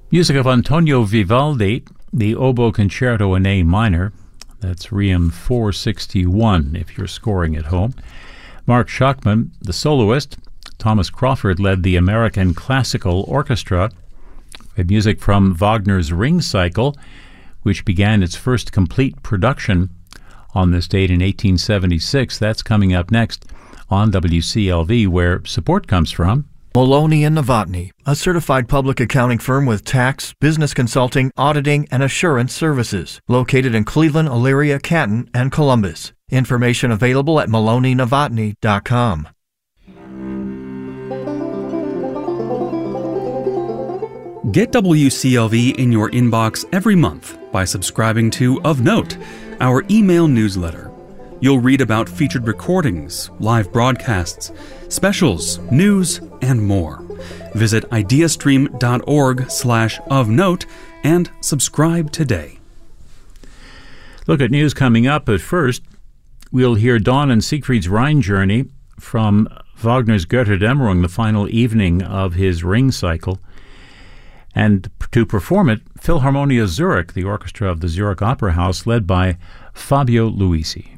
Music of Antonio Vivaldi, the Oboe Concerto in A minor. That's Requiem 461 if you're scoring at home. Mark Schachmann, the soloist. Thomas Crawford led the American Classical Orchestra. We had music from Wagner's Ring Cycle, which began its first complete production on this date in 1876. That's coming up next on WCLV, where support comes from Maloney & Novotny, a certified public accounting firm with tax, business consulting, auditing, and assurance services, located in Cleveland, Elyria, Canton, and Columbus. Information available at maloneynovotny.com. Get WCLV in your inbox every month by subscribing to Of Note, our email newsletter. You'll read about featured recordings, live broadcasts, specials, news, and more. Visit ideastream.org/ofnote and subscribe today. Look at news coming up, but first, we'll hear Dawn and Siegfried's Rhine Journey from Wagner's Götterdämmerung, the final evening of his Ring Cycle. And to perform it, Philharmonia Zurich, the orchestra of the Zurich Opera House, led by Fabio Luisi.